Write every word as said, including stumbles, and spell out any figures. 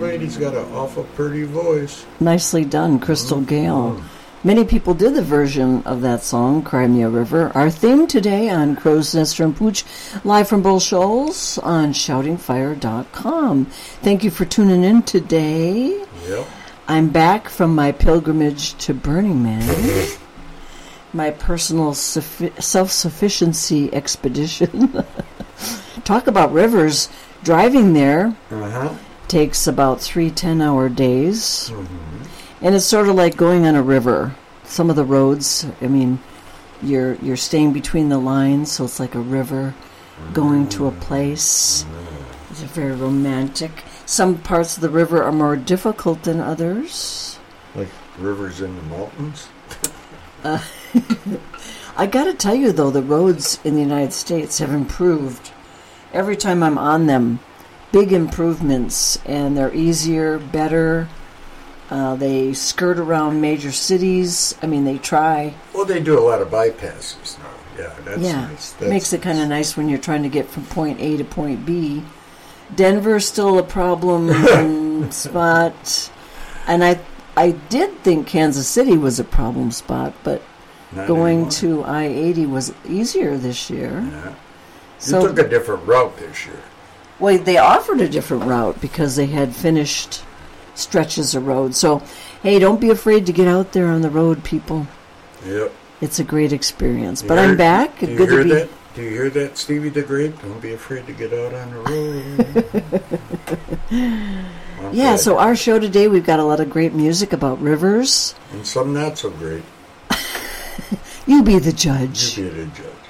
lady's got an awful pretty voice. Nicely done, Crystal Mm-hmm. Gale. Many people did the version of that song, Cry Me a River. Our theme today on Crow's Nest from Pooch, live from Bull Shoals on shouting fire dot com. Thank you for tuning in today. Yep. I'm back from my pilgrimage to Burning Man, my personal suffi- self-sufficiency expedition. Talk about rivers. Driving there Uh-huh. takes about three ten-hour days. Mm-hmm. And it's sort of like going on a river. Some of the roads, I mean, you're you're staying between the lines, so it's like a river going to a place. It's very romantic. Some parts of the river are more difficult than others. Like rivers in the mountains. Uh, I got to tell you, though, the roads in the United States have improved. Every time I'm on them, big improvements, and they're easier, better. Uh, they skirt around major cities. I mean, they try. Well, they do a lot of bypasses now. Yeah, that's yeah. nice. That's Makes it kind of nice when you're trying to get from point A to point B. Denver's still a problem spot. And I I did think Kansas City was a problem spot, but Not going anymore. to I eighty was easier this year. Yeah. You So, took a different route this year. well, they offered a different route because they had finished stretches of road. So, hey, don't be afraid to get out there on the road, people. Yep. It's a great experience. You but heard- I'm back. Do you Good hear to be. that? Do you hear that, Stevie the Great? Don't be afraid to get out on the road. Yeah, Okay. so our show today, we've got a lot of great music about rivers. And some not so great. You be the judge. You be the judge.